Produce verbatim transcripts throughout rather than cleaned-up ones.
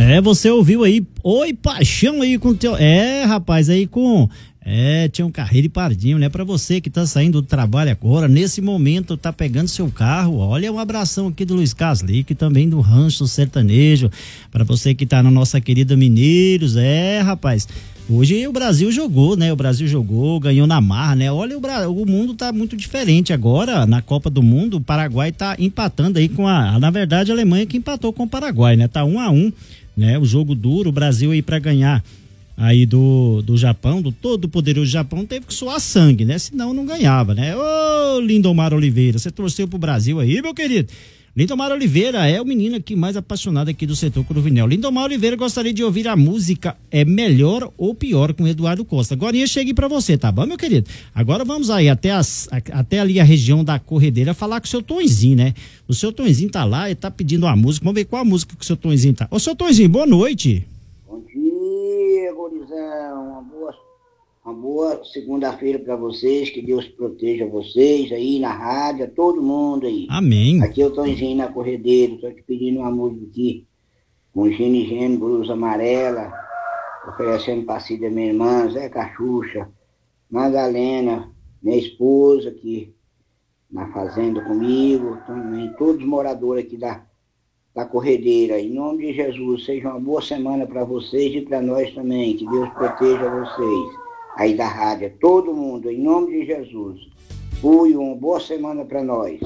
É, você ouviu aí, Oi Paixão aí com teu... É, rapaz, aí com... É, Tião Carreiro e Pardinho, né? Pra você que tá saindo do trabalho agora, nesse momento, tá pegando seu carro, olha, um abração aqui do Luiz Caslick, também do Rancho Sertanejo, pra você que tá na nossa querida Mineiros, é, rapaz, hoje o Brasil jogou, né? O Brasil jogou, ganhou na marra, né? Olha, o, Bra... o mundo tá muito diferente agora, na Copa do Mundo, o Paraguai tá empatando aí com a, na verdade, a Alemanha que empatou com o Paraguai, né? Tá um a um, né? O jogo duro, o Brasil aí pra ganhar aí do, do Japão, do todo poderoso Japão, teve que suar sangue, né? Senão não ganhava, né? Ô, Lindomar Oliveira, você torceu pro Brasil aí, meu querido? Lindomar Oliveira é o menino aqui mais apaixonado aqui do setor Cruvinel. Lindomar Oliveira gostaria de ouvir a música É Melhor ou Pior com Eduardo Costa. Agora eu cheguei pra você, tá bom, meu querido? Agora vamos aí até, as, até ali a região da Corredeira falar com o seu Tonzinho, né? O seu Tonzinho tá lá e tá pedindo uma música. Vamos ver qual a música que o seu Tonzinho tá. Ô, seu Tonzinho, boa noite. Bom dia, gurizão. Uma boa, uma boa segunda-feira para vocês. Que Deus proteja vocês aí na rádio, a todo mundo aí. Amém. Aqui eu tô indo na Corredeira, tô te pedindo uma música aqui com Gino e Geno, Blusa Amarela, oferecendo pra Cida, minha irmã, Zé Cachucha, Madalena, minha esposa aqui na fazenda comigo, também todos os moradores aqui da da Corredeira. Em nome de Jesus, seja uma boa semana para vocês e para nós também. Que Deus proteja vocês aí da rádio, todo mundo, em nome de Jesus. Fui uma boa semana para nós.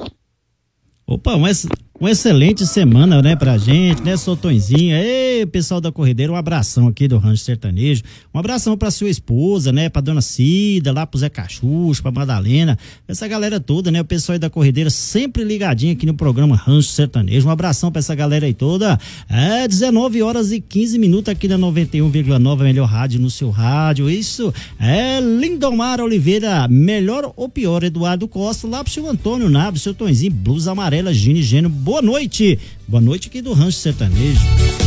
Opa, uma, uma excelente semana, né, pra gente, né, seu Tonzinho? Ei, pessoal da Corredeira, um abração aqui do Rancho Sertanejo, um abração pra sua esposa, né, pra dona Cida, lá pro Zé Cachucho, pra Madalena, essa galera toda, né, o pessoal aí da Corredeira sempre ligadinho aqui no programa Rancho Sertanejo, um abração pra essa galera aí toda. É, dezenove horas e quinze minutos aqui na noventa e um vírgula nove, a melhor rádio no seu rádio, isso é Lindomar Oliveira, melhor ou pior, Eduardo Costa, lá pro seu Antônio Naves, seu Tonzinho, Blusa Amarela, Gino e Geno, boa noite, boa noite aqui do Rancho Sertanejo.